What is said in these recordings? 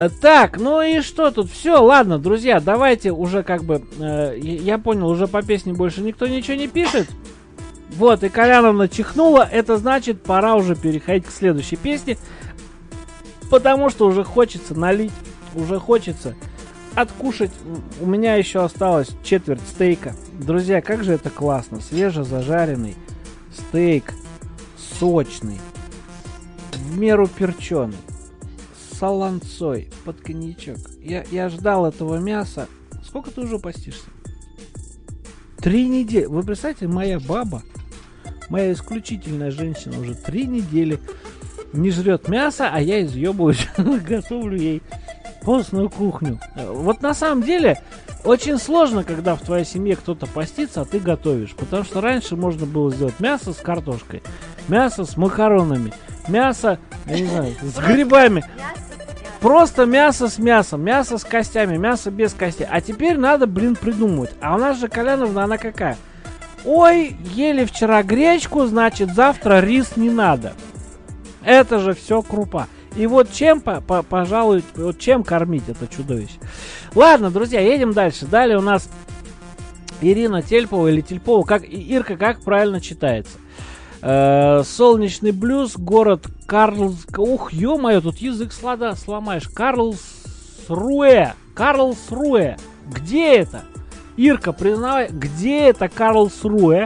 Так, ну и что тут? Все, ладно, друзья, давайте уже как бы... я понял, уже по песне больше никто ничего не пишет. Вот, и Коляновна чихнула. Это значит, пора уже переходить к следующей песне. Потому что уже хочется налить, уже хочется откушать. У меня еще осталось четверть стейка. Друзья, как же это классно. Свежезажаренный стейк, сочный, в меру перченый, с солонцой, под коньячок. Я ждал этого мяса. Сколько ты уже постишься? 3 недели. Вы представляете, моя баба, моя исключительная женщина, уже 3 недели не жрет мясо, а я изъебываюсь, готовлю ей постную кухню. Вот на самом деле очень сложно, когда в твоей семье кто-то постится, а ты готовишь. Потому что раньше можно было сделать мясо с картошкой, мясо с макаронами, мясо, я не знаю, с грибами. Просто мясо с мясом, мясо с костями, мясо без костей. А теперь надо, придумывать. А у нас же Коляновна, она какая? Ой, ели вчера гречку, значит завтра рис не надо. Это же все крупа. И вот чем, пожалуй, вот чем кормить это чудовище. Ладно, друзья, едем дальше. Далее у нас Ирина Тельпова или Тельпова. Ирка, как правильно читается? Солнечный блюз, город Ух, ё-моё, тут язык сломаешь. Карлсруэ. Где это? Ирка, признавай, где это Карлсруэ?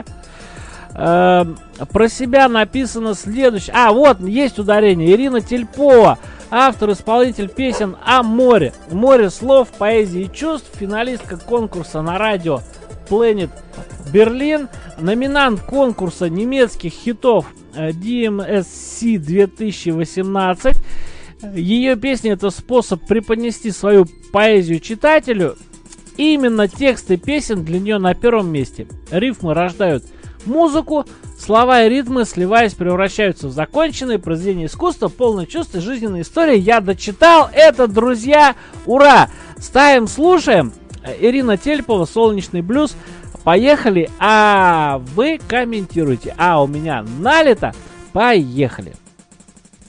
Про себя написано следующее. Вот, есть ударение. Ирина Тельпова, автор-исполнитель песен о море. Море слов, поэзии и чувств. Финалистка конкурса на радио Planet Berlin. Номинант конкурса немецких хитов DMSC 2018. Ее песня — это способ преподнести свою поэзию читателю. Именно тексты песен для нее на первом месте. Рифмы рождают музыку, слова и ритмы, сливаясь, превращаются в законченные произведения искусства, полное чувств и жизненной истории. Я дочитал это, друзья! Ура! Ставим, слушаем. Ирина Тельпова, «Солнечный блюз». Поехали, а вы комментируйте. У меня налито. Поехали.